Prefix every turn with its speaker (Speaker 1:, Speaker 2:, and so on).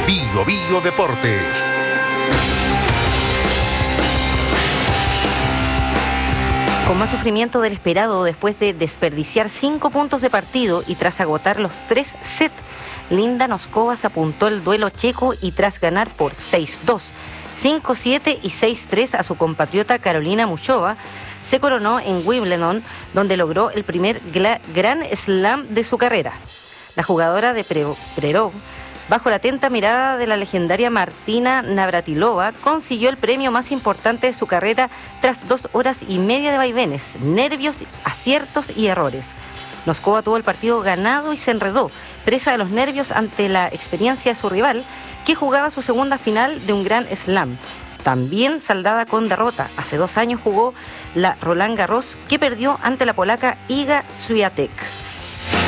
Speaker 1: Bio Bio Deportes.
Speaker 2: Con más sufrimiento del esperado después de desperdiciar 5 puntos de partido y tras agotar los 3 sets, Linda Noskova apuntó el duelo checo y tras ganar por 6-2, 5-7 y 6-3 a su compatriota Karolina Muchova, se coronó en Wimbledon, donde logró el primer Grand Slam de su carrera. La jugadora de Prerov, bajo la atenta mirada de la legendaria Martina Navratilova, consiguió el premio más importante de su carrera tras 2 horas y media de vaivenes, nervios, aciertos y errores. Noskova tuvo el partido ganado y se enredó, presa de los nervios ante la experiencia de su rival, que jugaba su segunda final de un Grand Slam. También saldada con derrota. Hace 2 años jugó la Roland Garros, que perdió ante la polaca Iga Swiatek.